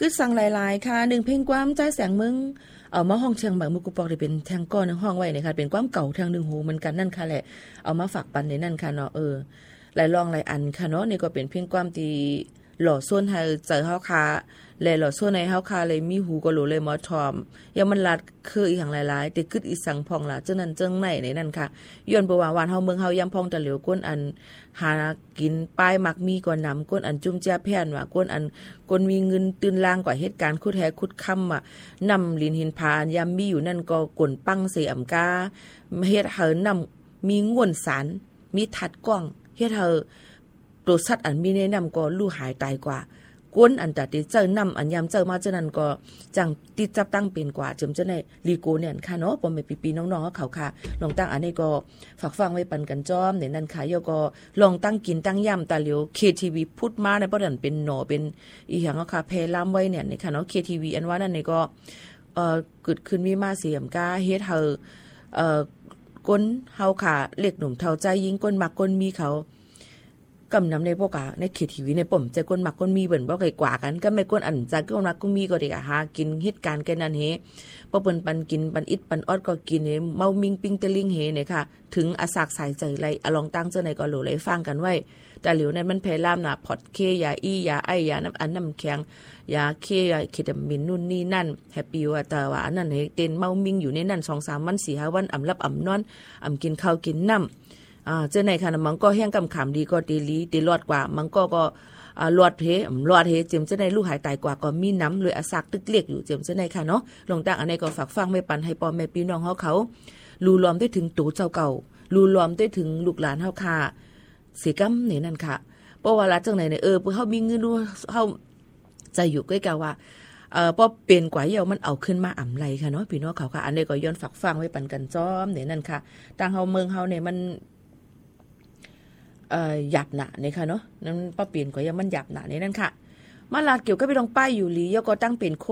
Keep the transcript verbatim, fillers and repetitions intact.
คือสั่งหลายๆค่ะหนึ่งเพลงความใจแสงมึงเอามาห้องเชียงใหม่มุกปอกได้เป็นแทงก้อนในห้องไว้เนี่ยค่ะเป็นความเก่าทางหนึ่งหูเหมือนกันนั่นค่ะแหละเอามาฝากปันในนั่นค่ะเนาะเออหลายรองหลายอันค่ะเนาะนี่ก็เป็นเพลงความที่หล่อส่วนให้เจอเฮาค่ะและหล่อส่วนในเฮาค่ะเลยมีหูก็รู้เลยหมอทอมยังมันลัดคืออีหยังหลายๆแต่กึดอีสังพองล่ะจังนั้นจังไหนในนั่นค่ะย้อนบ่ว่าวันเฮาเมืองเฮายำพองตะเหลียวก้นอันหากินป้ายมักมีก่อนนำก้นอันจุ่มแจ้แผ่นว่าก้นอันก้นมีเงินตื่นล่างกว่าเหตุการณ์คุดแฮคุดค่ำอ่ะนำลินหินพานยำมีอยู่นั่นก็กลปังเสียอำกาเฮ็ดเฮานำมีง่วนสารมีทัดกล้องเฮ็ดเฮาตัวสัตว์อันมีแนะนำก็ลู่หายตายกว่าก้นอันตัดที่เจอนำอันยำเจอมาเจนั้นก็จังติดจับตั้งเป็นกว่าจำจะในลีโกเนี่ยค่ะเนาะปอมไปปีๆน้องๆเขาค่ะลองตั้งอันนี้ก็ฝากฟังไว้ปันกันจ้อมในนั้นค่ะยก็ลองตั้งกินตั้งย่ำตาเหลียว เค ที วี พูดมาในประเด็นเป็นหนอเป็นอีหยังก็ค่ะเพลามไว้เนี่ยนี่ค่ะเนาะ เค ที วี อันว่านั่นนี่ก็เอ่อเกิดขึ้นมีมาเสียมกาเฮ็ดเฮาเอ่อก้นเฮาค่ะเล็กหนุ่มเท่าใจยิงก้นมักก้นมีเขากำนำในพวกอ่ะในเขตทีวีในป่มใจก้นมักก้นมีเบิ่นบ่ไกลกว่ากันก็ไม่ก้นอันใจก้นมักก้นมีก็ได้หากินเหตุการณ์แค่นั้นเฮบ่เปิ้นปันกินปันอิดปันออดก็กินเฮเมามิงปิงตะลิงเฮเนี่ยค่ะถึงอาสากสายใจไรอลองตั้งเจ้าไหนก็โหลเลยฟังกันไว้แต่เหลียวนั้นมันแพร่ล่ามน่ะพอดเคยาอียาไอยาน้ำอันน้ำแข็งยาเคยาเคตามินนู่นนี่นั่นแฮปปี้ว่าแต่ว่าอันนั้นเฮเต้นเมามิงอยู่ในนั้น สองสาม วัน สี่ห้า วันอำลับอำนอนอำกินข้าวกินน้ำอ่าเจ้าไหนค่ะมังก็แห้งกำขามดีก็ดีลีดีรอดกว่ามังก็ก็อ่ารอดเพรอดเฮเจมเจ้าไหนลูกหายตายกว่าก็มีน้ำเลยอาศักตึกเล็กอยู่เจมเจ้าไหนค่ะเนาะลงตั้งอันนี้ก็ฝากฟังไม่ปันให้พ่อแม่พี่น้องเฮาเขารูล้อมได้ถึงตู่เจ้าเก่ารูล้อมได้ถึงลูกหลานเฮาค่ะสิกำนี่นั่นค่ะเพราะว่าละจังไหนเนี่ยเออเฮามีเงินเฮาใจอยู่ใกล้ๆว่าเอ่อพอเป็นกว่าเหี่ยวมันเอาขึ้นมาอ่ำไรค่ะเนาะพี่น้องเขาค่ะอันนี้ก็ย้อนฝากฟังไว้ปันกันจ้อมนี่นั่นค่ะทางเฮาเมืองเฮาเนี่ยมันเอ่อหยับหนาเนี่ยค่ะเนาะนั้นป้าเปลี่ยนก็ยังมันหยับหนาเนี่ยนั่นค่ะมาลาเกี่ยวกับไปลองป้ายอยู่ลีแล้วก็ตั้งเป็นโค